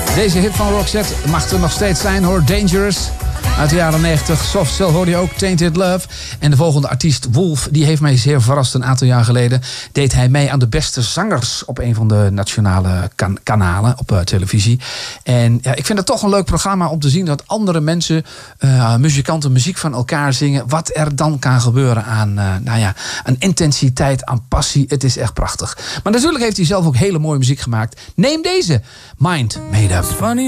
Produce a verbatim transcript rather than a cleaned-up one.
Deze hit van Roxette mag er nog steeds zijn hoor. Dangerous. Uit de jaren negentig. Soft Cell hoorde je ook. Tainted Love. En de volgende artiest, Wolf, die heeft mij zeer verrast. Een aantal jaar geleden deed hij mee aan de beste zangers op een van de nationale kan- kanalen op uh, televisie. En ja, ik vind het toch een leuk programma om te zien dat andere mensen, uh, muzikanten, muziek van elkaar zingen. Wat er dan kan gebeuren aan, uh, nou ja, aan intensiteit, aan passie. Het is echt prachtig. Maar natuurlijk heeft hij zelf ook hele mooie muziek gemaakt. Neem deze. Mind Made Up.